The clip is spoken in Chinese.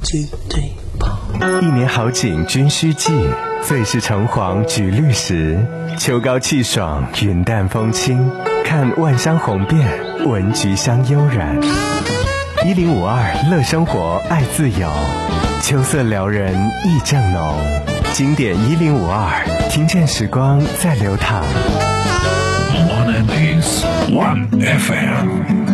一年好景君须记，最是橙黄橘绿时。秋高气爽，云淡风轻，看万香红遍，闻菊香悠然。1052乐生活，爱自由，秋色撩人意正浓。经典1052，听见时光在流淌。 1FM